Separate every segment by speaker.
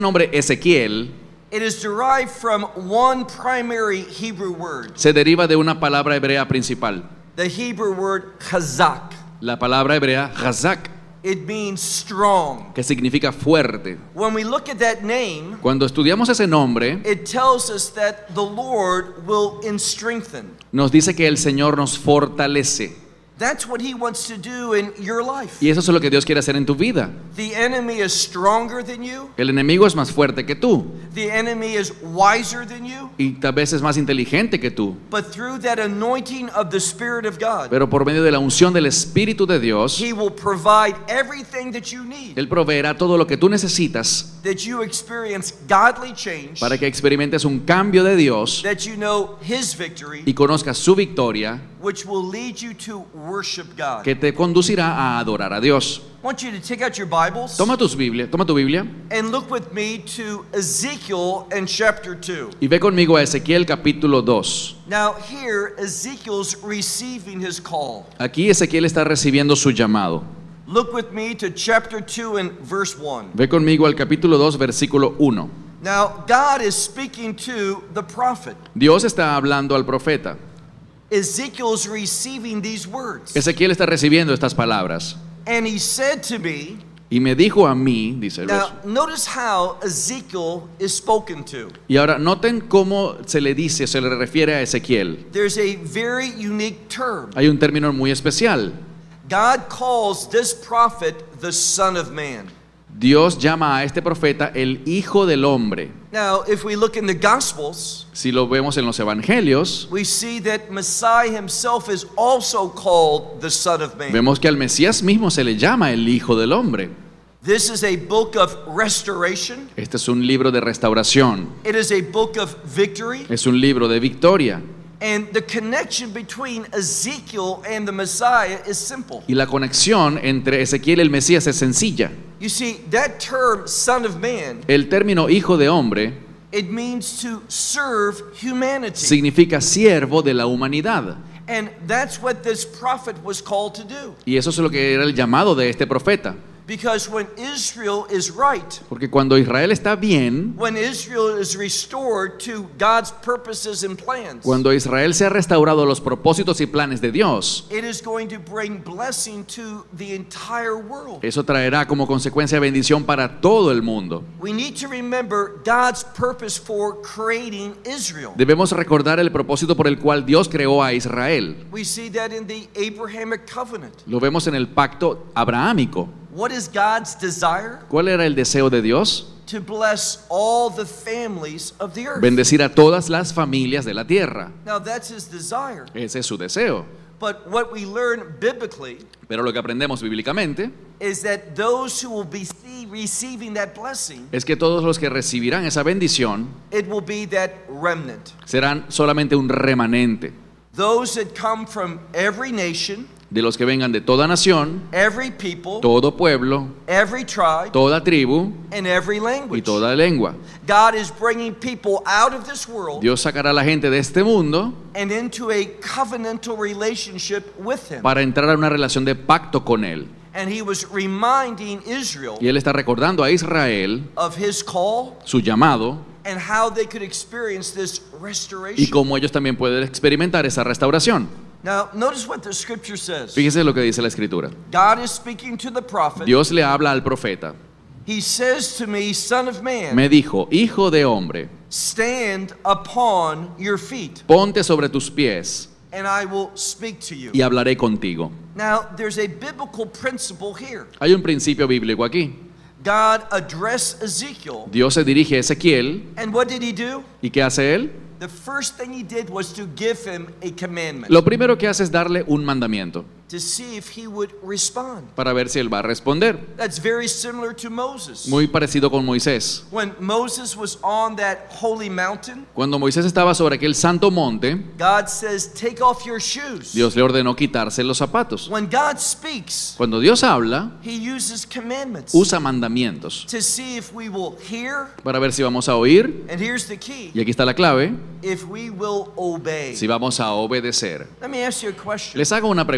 Speaker 1: nombre Ezequiel
Speaker 2: it is derived from one primary Hebrew word,
Speaker 1: se deriva de una palabra hebrea principal,
Speaker 2: the Hebrew word chazak.
Speaker 1: la palabra hebrea chazak,
Speaker 2: It means strong.
Speaker 1: que significa fuerte.
Speaker 2: When we look at that name,
Speaker 1: Cuando estudiamos ese nombre,
Speaker 2: it tells us that the Lord will strengthen.
Speaker 1: nos dice que el Señor nos fortalece.
Speaker 2: That's what He wants to do in your life.
Speaker 1: Y eso es lo que Dios quiere hacer en tu vida.
Speaker 2: The enemy is stronger than you.
Speaker 1: El enemigo es más fuerte que tú
Speaker 2: The enemy is wiser than you.
Speaker 1: y tal vez es más inteligente que tú.
Speaker 2: But through that anointing of the Spirit of God,
Speaker 1: Pero por medio de la unción del Espíritu de Dios,
Speaker 2: He will provide everything that you need,
Speaker 1: Él proveerá todo lo que tú necesitas
Speaker 2: that you experience godly change,
Speaker 1: para que experimentes un cambio de Dios
Speaker 2: that you know His victory,
Speaker 1: y conozcas su victoria,
Speaker 2: which will lead you to worship God.
Speaker 1: que te conducirá a adorar a Dios.
Speaker 2: I want you to take out your Bibles
Speaker 1: Toma tu Biblia
Speaker 2: and look with me to Ezekiel in chapter 2.
Speaker 1: y ve conmigo a Ezequiel capítulo 2.
Speaker 2: Now here Ezekiel's receiving his call.
Speaker 1: Aquí Ezequiel está recibiendo su llamado.
Speaker 2: Look with me to chapter 2 and verse 1.
Speaker 1: Ve conmigo al capítulo 2, versículo 1.
Speaker 2: Now God is speaking to the prophet.
Speaker 1: Dios está hablando al profeta.
Speaker 2: Ezekiel's receiving these words.
Speaker 1: Ezequiel está recibiendo estas palabras.
Speaker 2: And he said to me,
Speaker 1: Y me dijo a mí, dice el
Speaker 2: now
Speaker 1: verso.
Speaker 2: notice how Ezekiel is spoken to.
Speaker 1: Y ahora noten cómo se le dice, se le refiere a Ezequiel.
Speaker 2: There's a very unique term.
Speaker 1: Hay un término muy especial.
Speaker 2: God calls this prophet the Son of Man.
Speaker 1: Dios llama a este profeta el Hijo del Hombre.
Speaker 2: Now, if we look in the Gospels,
Speaker 1: Si lo vemos en los evangelios,
Speaker 2: we see that Messiah himself is also called the Son of Man.
Speaker 1: vemos que al Mesías mismo se le llama el Hijo del Hombre.
Speaker 2: This is a book of restoration.
Speaker 1: Este es un libro de restauración,
Speaker 2: It is a book of victory.
Speaker 1: es un libro de victoria.
Speaker 2: And the connection between Ezekiel and the Messiah is simple.
Speaker 1: Y la conexión entre Ezequiel y el Mesías es sencilla.
Speaker 2: You see, that term, Son of Man,
Speaker 1: El término Hijo de Hombre
Speaker 2: it means to serve humanity.
Speaker 1: significa siervo de la humanidad.
Speaker 2: And that's what this prophet was called to do.
Speaker 1: Y eso es lo que era el llamado de este profeta.
Speaker 2: Because when Israel is right,
Speaker 1: Porque cuando Israel está bien,
Speaker 2: when Israel is restored to God's purposes and plans,
Speaker 1: cuando Israel se ha restaurado a los propósitos y planes de Dios,
Speaker 2: it is going to bring blessing to the entire world.
Speaker 1: eso traerá como consecuencia bendición para todo el mundo.
Speaker 2: We need to remember God's purpose for creating Israel.
Speaker 1: Debemos recordar el propósito por el cual Dios creó a Israel.
Speaker 2: We see that in the Abrahamic covenant.
Speaker 1: Lo vemos en el pacto abrahámico.
Speaker 2: What is God's desire?
Speaker 1: ¿Cuál era el deseo de Dios?
Speaker 2: To bless all the families of the earth.
Speaker 1: Bendecir a todas las familias de la tierra.
Speaker 2: Now that's his desire.
Speaker 1: Ese es su deseo.
Speaker 2: But what we learn biblically
Speaker 1: Pero lo que aprendemos bíblicamente
Speaker 2: is that those who will be receiving that blessing,
Speaker 1: es que todos los que recibirán esa bendición
Speaker 2: it will be that remnant.
Speaker 1: serán solamente un remanente
Speaker 2: Those that come from every nation,
Speaker 1: de los que vengan de toda nación,
Speaker 2: every people,
Speaker 1: todo pueblo,
Speaker 2: every tribe,
Speaker 1: toda tribu
Speaker 2: and every
Speaker 1: y
Speaker 2: language.
Speaker 1: toda lengua.
Speaker 2: God is bringing people out of this world
Speaker 1: Dios sacará a la gente de este mundo
Speaker 2: and into a covenantal relationship with Him.
Speaker 1: para entrar a una relación de pacto con Él.
Speaker 2: And He was reminding Israel
Speaker 1: Y Él está recordando a Israel
Speaker 2: of His call
Speaker 1: su llamado
Speaker 2: and how they could experience this
Speaker 1: y
Speaker 2: restoration.
Speaker 1: cómo ellos también pueden experimentar esa restauración.
Speaker 2: Now, notice what the scripture says.
Speaker 1: Fíjese lo que dice la Escritura.
Speaker 2: God is speaking to the prophet.
Speaker 1: Dios le habla al profeta.
Speaker 2: He says to me, Son of man,
Speaker 1: Me dijo, hijo de hombre,
Speaker 2: stand upon your feet,
Speaker 1: ponte sobre tus pies
Speaker 2: and I will speak to you.
Speaker 1: y hablaré contigo.
Speaker 2: Now, there's a biblical principle here.
Speaker 1: Hay un principio bíblico aquí.
Speaker 2: God addressed Ezekiel,
Speaker 1: Dios se dirige a Ezequiel
Speaker 2: and what did He do?
Speaker 1: y ¿qué hace él?
Speaker 2: The first thing He did was to give him a commandment,
Speaker 1: Lo primero que hace es darle un mandamiento
Speaker 2: to see if he would respond.
Speaker 1: para ver si él va a responder.
Speaker 2: That's very similar to Moses.
Speaker 1: Muy parecido con Moisés.
Speaker 2: When Moses was on that holy mountain,
Speaker 1: Cuando Moisés estaba sobre aquel santo monte,
Speaker 2: God says, take off your shoes.
Speaker 1: Dios le ordenó quitarse los zapatos.
Speaker 2: When God speaks,
Speaker 1: Cuando Dios habla,
Speaker 2: He uses commandments
Speaker 1: usa mandamientos
Speaker 2: to see if we will hear,
Speaker 1: para ver si vamos a oír,
Speaker 2: and here's the key,
Speaker 1: y aquí está la clave,
Speaker 2: if we will obey.
Speaker 1: si vamos a obedecer.
Speaker 2: Let me ask you a question.
Speaker 1: Les hago una pregunta.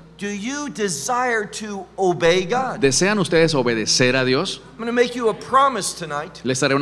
Speaker 2: Do you desire to obey God?
Speaker 1: ¿Desean ustedes obedecer a Dios?
Speaker 2: I'm going to make you a promise tonight.
Speaker 1: Les haré